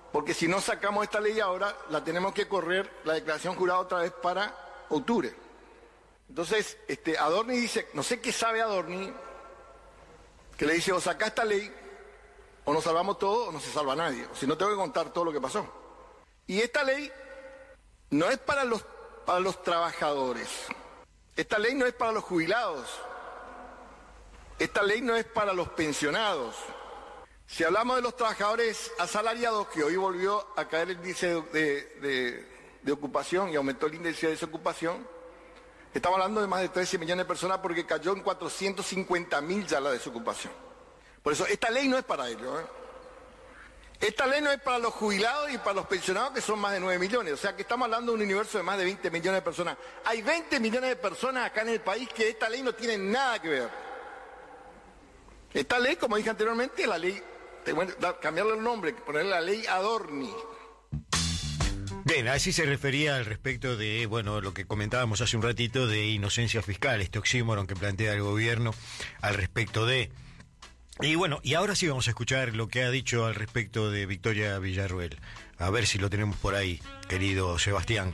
porque si no sacamos esta ley ahora, la tenemos que correr la declaración jurada otra vez para octubre. Entonces, Adorni dice, no sé qué sabe Adorni, que le dice, o saca esta ley, o nos salvamos todos, o no se salva nadie. O si no, tengo que contar todo lo que pasó. Y esta ley no es para los trabajadores. Esta ley no es para los jubilados. Esta ley no es para los pensionados. Si hablamos de los trabajadores asalariados, que hoy volvió a caer el índice de ocupación y aumentó el índice de desocupación, estamos hablando de más de 13 millones de personas porque cayó en 450.000 ya la desocupación. Por eso, esta ley no es para ellos. Esta ley no es para los jubilados y para los pensionados, que son más de 9 millones. O sea que estamos hablando de un universo de más de 20 millones de personas. Hay 20 millones de personas acá en el país que esta ley no tiene nada que ver. Esta ley, como dije anteriormente, es la ley, cambiarle el nombre, ponerle la ley Adorni. Bien, así se refería al respecto de, bueno, lo que comentábamos hace un ratito de inocencia fiscal, este oxímoron que plantea el gobierno al respecto de... Y bueno, y ahora sí vamos a escuchar lo que ha dicho al respecto de Victoria Villarruel. A ver si lo tenemos por ahí, querido Sebastián.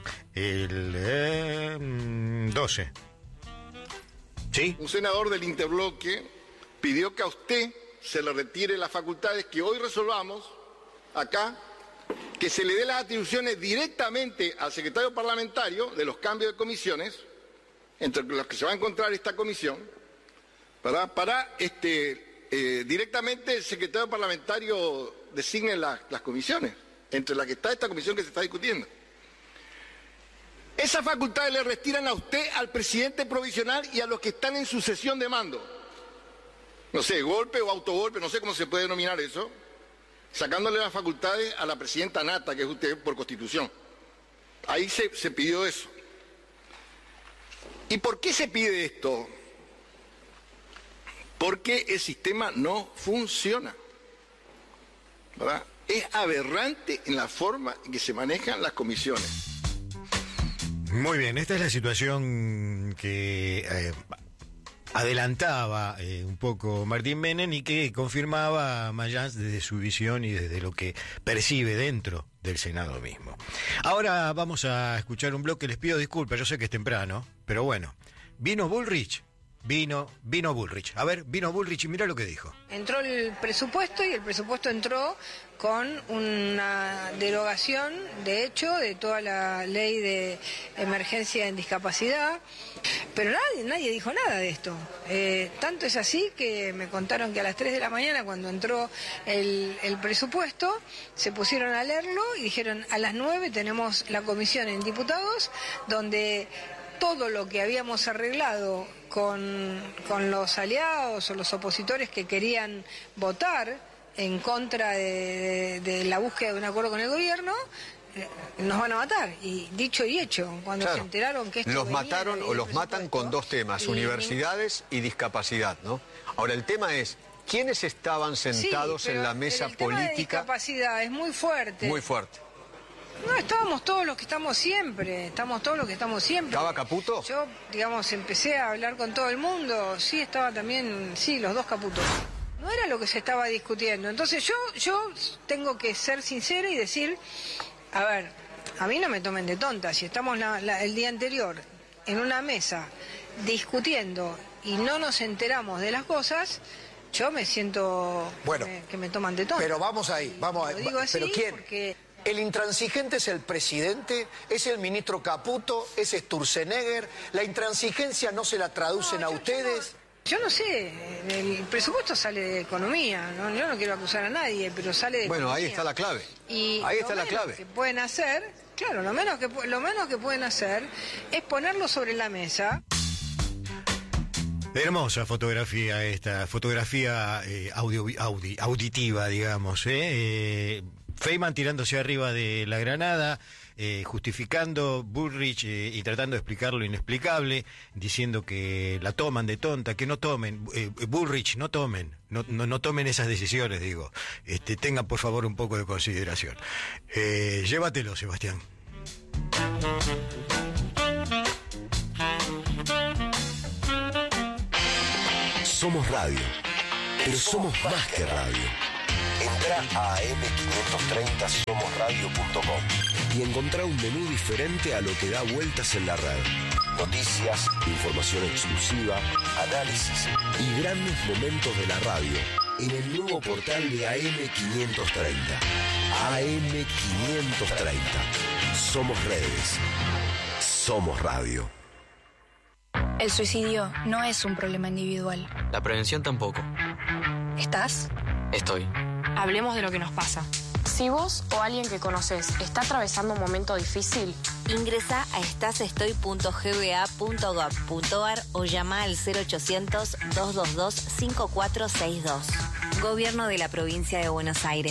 El 12. ¿Sí? Un senador del Interbloque pidió que a usted se le retire las facultades que hoy resolvamos acá, que se le dé las atribuciones directamente al secretario parlamentario de los cambios de comisiones, entre los que se va a encontrar esta comisión, ¿verdad? Para directamente el secretario parlamentario designe las comisiones, entre las que está esta comisión que se está discutiendo. Esas facultades le retiran a usted, al presidente provisional y a los que están en sucesión de mando. No sé, golpe o autogolpe, no sé cómo se puede denominar eso, sacándole las facultades a la presidenta nata, que es usted por constitución. Ahí se pidió eso. ¿Y por qué se pide esto? Porque el sistema no funciona, ¿verdad? Es aberrante en la forma en que se manejan las comisiones. Muy bien, esta es la situación que adelantaba un poco Martín Menem y que confirmaba Mayans desde su visión y desde lo que percibe dentro del Senado mismo. Ahora vamos a escuchar un bloque, les pido disculpas, yo sé que es temprano, pero bueno, vino Bullrich. Vino Bullrich. A ver, vino Bullrich y mira lo que dijo. Entró el presupuesto y el presupuesto entró con una derogación, de hecho, de toda la ley de emergencia en discapacidad, pero nadie dijo nada de esto. Tanto es así que me contaron que a las 3 de la mañana, cuando entró el presupuesto, se pusieron a leerlo y dijeron, a las 9 tenemos la comisión en diputados, donde todo lo que habíamos arreglado con los aliados o los opositores que querían votar en contra de la búsqueda de un acuerdo con el gobierno, nos van a matar. Y dicho y hecho, cuando se enteraron que esto los mataron o los matan con dos temas, universidades y discapacidad, ¿no? Ahora, el tema es, ¿quiénes estaban sentados en la mesa política? El tema de discapacidad es muy fuerte. Muy fuerte. No, estábamos todos los que estamos siempre, ¿Estaba Caputo? Yo, digamos, empecé a hablar con todo el mundo, sí, estaba también, sí, los dos Caputos. No era lo que se estaba discutiendo, entonces yo tengo que ser sincera y decir, a ver, a mí no me tomen de tonta, si estamos el día anterior en una mesa discutiendo y no nos enteramos de las cosas, yo me siento que me toman de tonta. Pero vamos ahí, Lo digo así, ¿pero quién? Porque... ¿El intransigente es el presidente? ¿Es el ministro Caputo? ¿Es Sturzenegger? ¿La intransigencia no se la traducen a ustedes? Yo no sé, el presupuesto sale de economía, ¿no? Yo no quiero acusar a nadie, pero sale de economía. Bueno, ahí está la clave. Y ahí está la clave. Lo que pueden hacer, claro, lo menos que pueden hacer es ponerlo sobre la mesa. Hermosa fotografía esta, fotografía auditiva, digamos, Feynman tirándose arriba de la granada, justificando Bullrich y tratando de explicar lo inexplicable, diciendo que la toman de tonta, que no tomen, Bullrich, no tomen esas decisiones, digo, tengan por favor un poco de consideración. Llévatelo, Sebastián. Somos radio, pero somos más que radio. Entra a am530somosradio.com y encontrá un menú diferente a lo que da vueltas en la red. Noticias, información exclusiva, análisis y grandes momentos de la radio en el nuevo portal de AM530. AM530. Somos redes. Somos radio. El suicidio no es un problema individual. La prevención tampoco. ¿Estás? Estoy. Hablemos de lo que nos pasa. Si vos o alguien que conoces está atravesando un momento difícil, ingresa a estasestoy.gba.gov.ar o llama al 0800-222-5462. Gobierno de la Provincia de Buenos Aires.